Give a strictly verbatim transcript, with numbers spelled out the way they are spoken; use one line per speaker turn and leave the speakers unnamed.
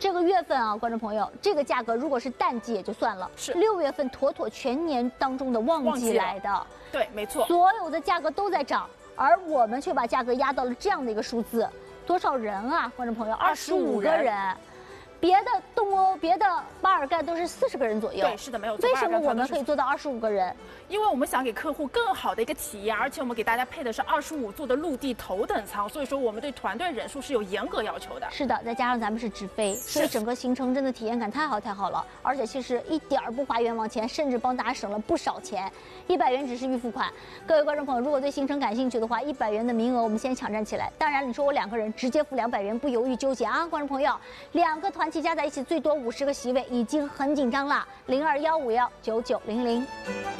这个月份啊，观众朋友，这个价格如果是淡季也就算了，
是
六月份妥妥全年当中的旺季来的。
对，没错，
所有的价格都在涨，而我们却把价格压到了这样的一个数字，多少人啊，观众朋友，二十五个人。别的东欧、别的巴尔干都是四十个人左右。
对，是的，没有错。
为什么我们可以做到二十五个人？
因为我们想给客户更好的一个体验，而且我们给大家配的是二十五座的陆地头等舱，所以说我们对团队人数是有严格要求的。
是的，再加上咱们是直飞，所以整个行程真的体验感太好太好了，而且其实一点儿不花冤枉钱，甚至帮大家省了不少钱。一百元只是预付款，各位观众朋友，如果对行程感兴趣的话，一百元的名额我们先抢占起来。当然，你说我两个人直接付两百元，不犹豫纠结啊，观众朋友，两个团旗加在一起最多五十个席位，已经很紧张了。零二幺五幺九九零零。